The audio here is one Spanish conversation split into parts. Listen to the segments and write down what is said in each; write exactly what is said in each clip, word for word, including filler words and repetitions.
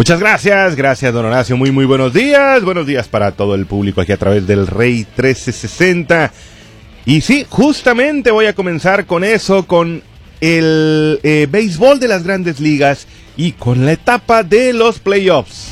Muchas gracias, gracias don Horacio, muy muy buenos días, buenos días para todo el público aquí a través del Rey trece sesenta. Y sí, justamente voy a comenzar con eso, con el eh, béisbol de las grandes ligas y con la etapa de los playoffs.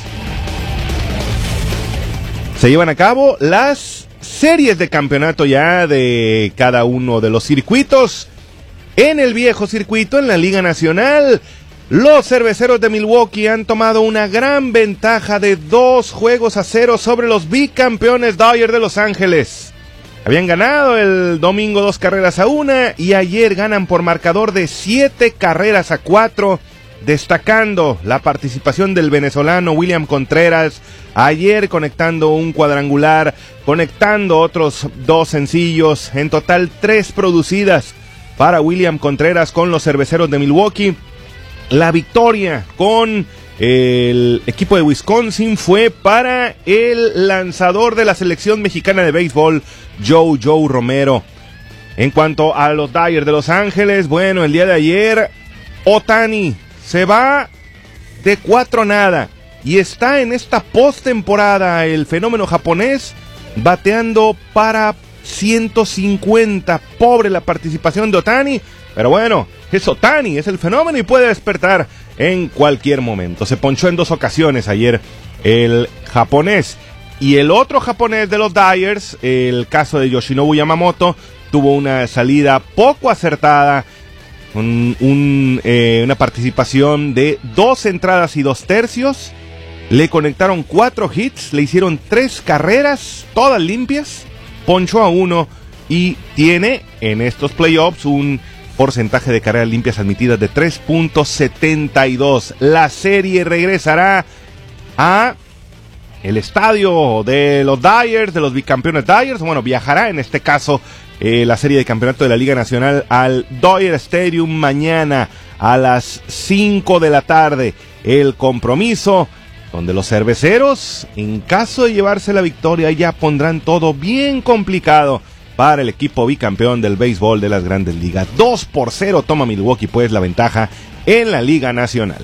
Se llevan a cabo las series de campeonato ya de cada uno de los circuitos. En el viejo circuito, en la Liga Nacional, los cerveceros de Milwaukee han tomado una gran ventaja de dos juegos a cero sobre los bicampeones Dodgers de Los Ángeles. Habían ganado el domingo dos carreras a una y ayer ganan por marcador de siete carreras a cuatro, destacando la participación del venezolano William Contreras, ayer conectando un cuadrangular, conectando otros dos sencillos, en total tres producidas para William Contreras con los cerveceros de Milwaukee. La victoria con el equipo de Wisconsin fue para el lanzador de la selección mexicana de béisbol, Joe Joe Romero. En cuanto a los Dodgers de Los Ángeles, bueno, el día de ayer, Ohtani se va de cuatro nada y está en esta postemporada el fenómeno japonés bateando para ciento cincuenta. Pobre la participación de Ohtani, pero bueno, es Ohtani, es el fenómeno y puede despertar en cualquier momento. Se ponchó en dos ocasiones ayer el japonés. Y el otro japonés de los Dodgers, el caso de Yoshinobu Yamamoto, tuvo una salida poco acertada, un, un, eh, una participación de dos entradas y dos tercios. Le conectaron cuatro hits, le hicieron tres carreras, todas limpias, ponchó a uno y tiene en estos playoffs un porcentaje de carreras limpias admitidas de tres punto setenta y dos. La serie regresará a el estadio de los Dodgers, de los bicampeones Dodgers. Bueno, viajará en este caso eh, la serie de campeonato de la Liga Nacional al Dodger Stadium mañana a las cinco de la tarde. El compromiso donde los cerveceros, en caso de llevarse la victoria, ya pondrán todo bien complicado para el equipo bicampeón del béisbol de las grandes ligas. dos por cero toma Milwaukee pues la ventaja en la Liga Nacional.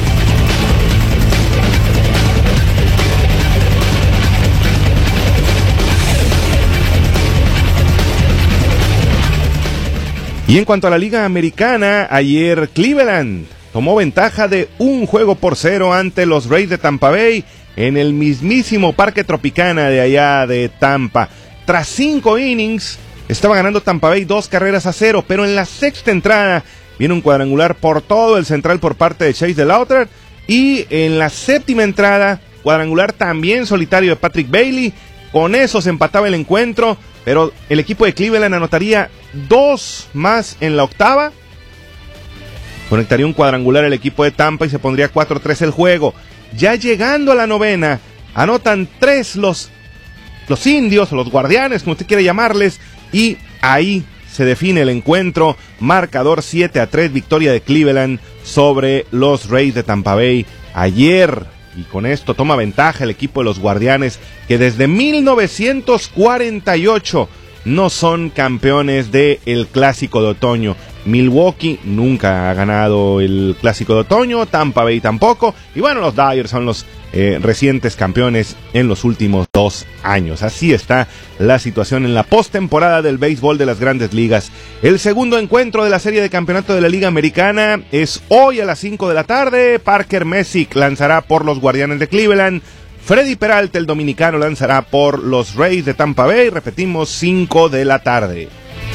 Y en cuanto a la Liga Americana, ayer Cleveland tomó ventaja de un juego por cero ante los Rays de Tampa Bay en el mismísimo Parque Tropicana de allá de Tampa. Tras cinco innings, estaba ganando Tampa Bay dos carreras a cero, pero en la sexta entrada viene un cuadrangular por todo el central por parte de Chase DeLauter, y en la séptima entrada, cuadrangular también solitario de Patrick Bailey. Con eso se empataba el encuentro, pero el equipo de Cleveland anotaría dos más en la octava. Conectaría un cuadrangular el equipo de Tampa y se pondría cuatro tres el juego. Ya llegando a la novena, anotan tres los los indios, o los guardianes, como usted quiere llamarles, y ahí se define el encuentro, marcador siete a tres, victoria de Cleveland sobre los Rays de Tampa Bay ayer, y con esto toma ventaja el equipo de los guardianes, que desde mil novecientos cuarenta y ocho no son campeones del Clásico de Otoño. Milwaukee nunca ha ganado el Clásico de Otoño, Tampa Bay tampoco, y bueno, los Dodgers son los eh, recientes campeones en los últimos dos años. Así está la situación en la postemporada del béisbol de las grandes ligas. El segundo encuentro de la serie de campeonato de la Liga Americana es hoy a las cinco de la tarde. Parker Messick lanzará por los Guardianes de Cleveland. Freddy Peralta, el dominicano, lanzará por los Rays de Tampa Bay. Repetimos, cinco de la tarde.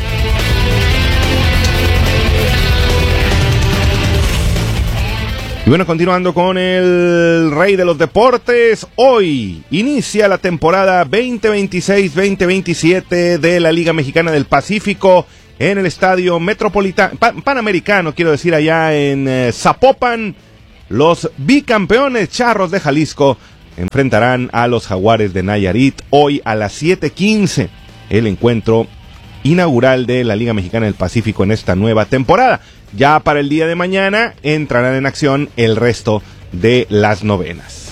Y bueno, continuando con el rey de los deportes, hoy inicia la temporada veinte veintiséis veinte veintisiete de la Liga Mexicana del Pacífico en el Estadio Metropolitano, Pan, Panamericano, quiero decir, allá en eh, Zapopan. Los bicampeones Charros de Jalisco enfrentarán a los Jaguares de Nayarit hoy a las siete quince, el encuentro inaugural de la Liga Mexicana del Pacífico en esta nueva temporada. Ya para el día de mañana entrarán en acción el resto de las novenas.